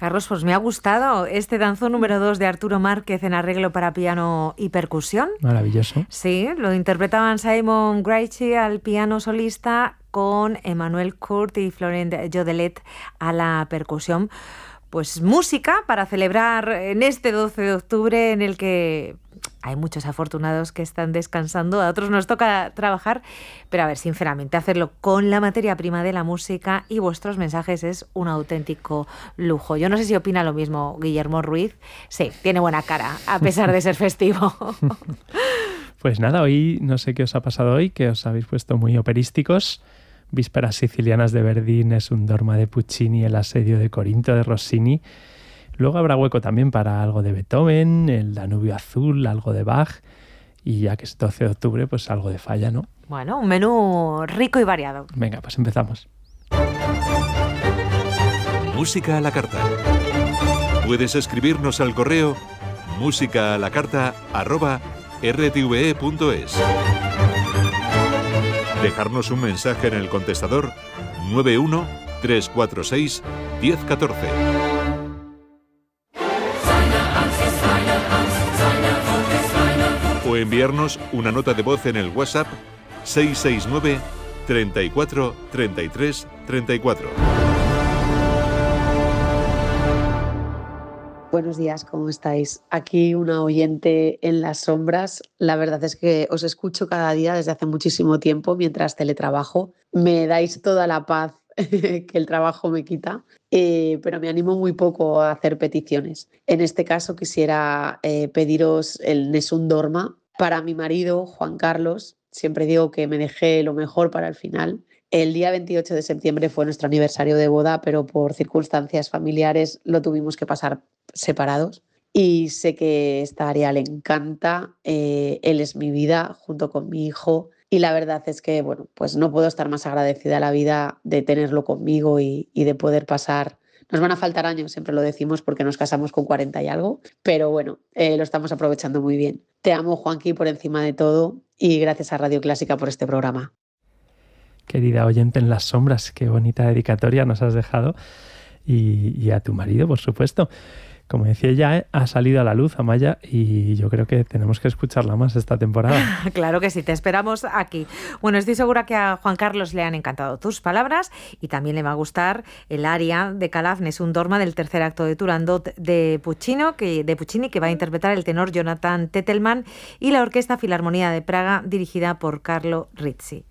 Carlos, pues me ha gustado este danzón número 2 de Arturo Márquez en arreglo para piano y percusión. Maravilloso. Sí, lo interpretaban Simon Graichi al piano solista con Emmanuel Kurt y Florent Jodelet a la percusión. Pues música para celebrar en este 12 de octubre en el que hay muchos afortunados que están descansando, a otros nos toca trabajar, pero a ver, sinceramente, hacerlo con la materia prima de la música y vuestros mensajes es un auténtico lujo. Yo no sé si opina lo mismo Guillermo Ruiz. Sí, tiene buena cara, a pesar de ser festivo. Pues nada, hoy no sé qué os ha pasado hoy, que os habéis puesto muy operísticos. Vísperas sicilianas de Verdi, Nessun Dorma de Puccini, El asedio de Corinto de Rossini. Luego habrá hueco también para algo de Beethoven, el Danubio Azul, algo de Bach. Y ya que es 12 de octubre, pues algo de Falla, ¿no? Bueno, un menú rico y variado. Venga, pues empezamos. Música a la carta. Puedes escribirnos al correo musicaalacarta@rtve.es. Dejarnos un mensaje en el contestador 91 346 1014. O enviarnos una nota de voz en el WhatsApp 669 34 33 34. Buenos días, ¿cómo estáis? Aquí una oyente en las sombras. La verdad es que os escucho cada día desde hace muchísimo tiempo mientras teletrabajo. Me dais toda la paz que el trabajo me quita, pero me animo muy poco a hacer peticiones. En este caso quisiera pediros el Nessun Dorma para mi marido, Juan Carlos. Siempre digo que me dejé lo mejor para el final. El día 28 de septiembre fue nuestro aniversario de boda, pero por circunstancias familiares lo tuvimos que pasar separados. Y sé que esta área le encanta. Él es mi vida junto con mi hijo. Y la verdad es que, bueno, pues no puedo estar más agradecida a la vida de tenerlo conmigo y de poder pasar. Nos van a faltar años, siempre lo decimos, porque nos casamos con 40 y algo. Pero bueno, lo estamos aprovechando muy bien. Te amo, Juanqui, por encima de todo. Y gracias a Radio Clásica por este programa. Querida oyente en las sombras, qué bonita dedicatoria nos has dejado. Y a tu marido, por supuesto. Como decía ella, ha salido a la luz, Amaya, y yo creo que tenemos que escucharla más esta temporada. Claro que sí, te esperamos aquí. Bueno, estoy segura que a Juan Carlos le han encantado tus palabras y también le va a gustar el aria de Calaf, Nessun Dorma, del tercer acto de Turandot de Puccini, que va a interpretar el tenor Jonathan Tettelman y la Orquesta Filarmonía de Praga, dirigida por Carlo Rizzi.